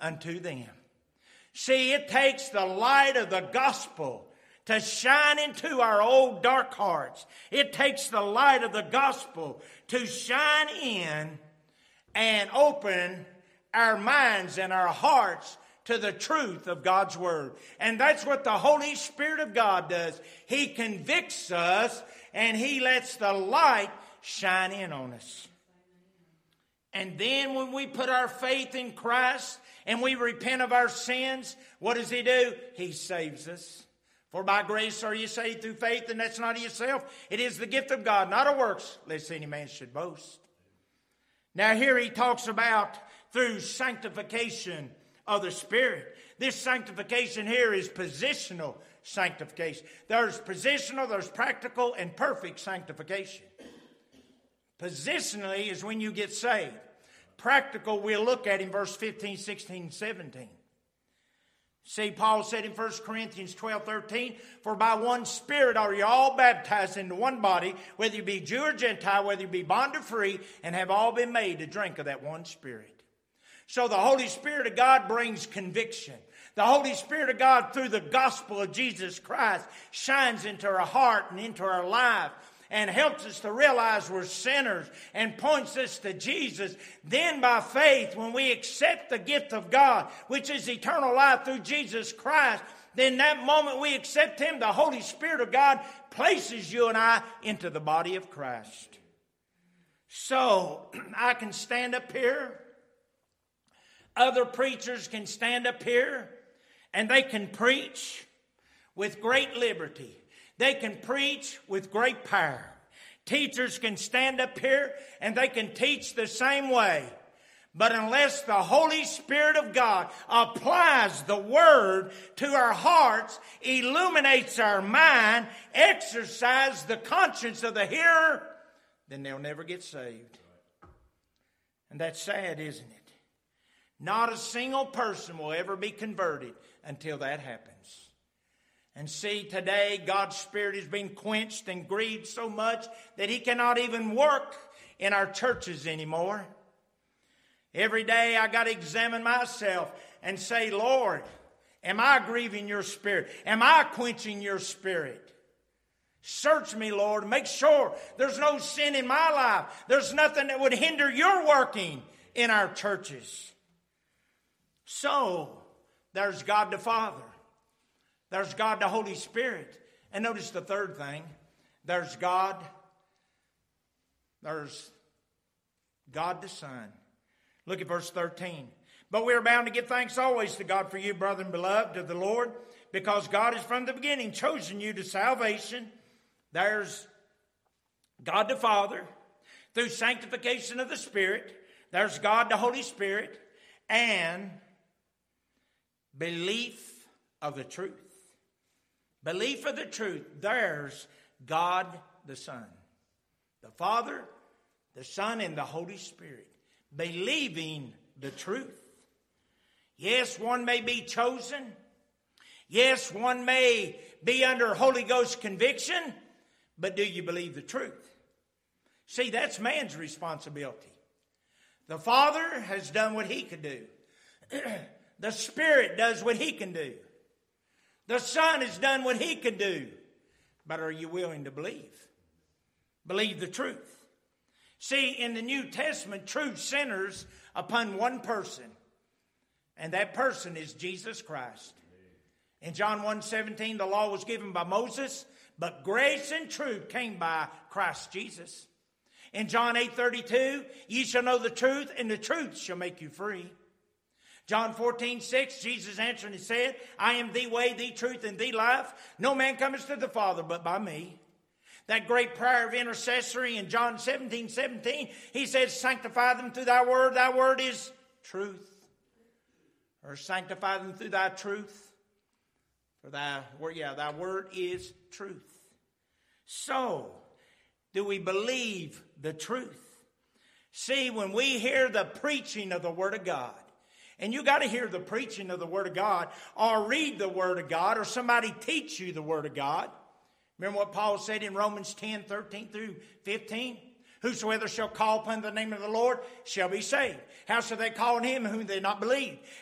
unto them. See, it takes the light of the gospel to shine into our old dark hearts. It takes the light of the gospel to shine in and open our minds and our hearts to the truth of God's Word. And that's what the Holy Spirit of God does. He convicts us and He lets the light shine in on us. And then when we put our faith in Christ and we repent of our sins, what does He do? He saves us. For by grace are you saved through faith, and that's not of yourself. It is the gift of God, not of works, lest any man should boast. Now here he talks about through sanctification of the Spirit. This sanctification here is positional sanctification. There's positional, there's practical, and perfect sanctification. Positionally is when you get saved. Practical, we'll look at in verse 15, 16, 17. See, Paul said in 1 Corinthians 12:13, for by one Spirit are you all baptized into one body, whether you be Jew or Gentile, whether you be bond or free, and have all been made to drink of that one Spirit. So the Holy Spirit of God brings conviction. The Holy Spirit of God, through the gospel of Jesus Christ, shines into our heart and into our life and helps us to realize we're sinners and points us to Jesus. Then by faith, when we accept the gift of God, which is eternal life through Jesus Christ, then that moment we accept Him, the Holy Spirit of God places you and I into the body of Christ. So I can stand up here. Other preachers can stand up here and they can preach with great liberty. They can preach with great power. Teachers can stand up here and they can teach the same way. But unless the Holy Spirit of God applies the Word to our hearts, illuminates our mind, exercises the conscience of the hearer, then they'll never get saved. And that's sad, isn't it? Not a single person will ever be converted until that happens. And see, today God's Spirit is being quenched and grieved so much that He cannot even work in our churches anymore. Every day I got to examine myself and say, Lord, am I grieving your Spirit? Am I quenching your Spirit? Search me, Lord. Make sure there's no sin in my life. There's nothing that would hinder your working in our churches. So, there's God the Father. There's God the Holy Spirit. And notice the third thing. There's God the Son. Look at verse 13. But we are bound to give thanks always to God for you, brethren, beloved of the Lord, because God has from the beginning chosen you to salvation. There's God the Father, through sanctification of the Spirit. There's God the Holy Spirit, and belief of the truth. Belief of the truth. There's God the Son. The Father, the Son, and the Holy Spirit. Believing the truth. Yes, one may be chosen. Yes, one may be under Holy Ghost conviction. But do you believe the truth? See, that's man's responsibility. The Father has done what He could do. The Spirit does what He can do. The Son has done what He can do. But are you willing to believe? Believe the truth. See, in the New Testament, truth centers upon one person. And that person is Jesus Christ. In John 1:17, the law was given by Moses, but grace and truth came by Christ Jesus. In John 8:32, ye shall know the truth, and the truth shall make you free. John 14:6, Jesus answered and said, I am the way, the truth, and the life. No man cometh to the Father but by me. That great prayer of intercessory in John 17:17, He says, sanctify them through thy word. Thy word is truth. Or sanctify them through thy truth. For thy word is truth. So, do we believe the truth? See, when we hear the preaching of the Word of God, and you got to hear the preaching of the Word of God, or read the Word of God, or somebody teach you the Word of God. Remember what Paul said in Romans 10:13 through 15? Whosoever shall call upon the name of the Lord shall be saved. How shall they call on Him whom they not believe?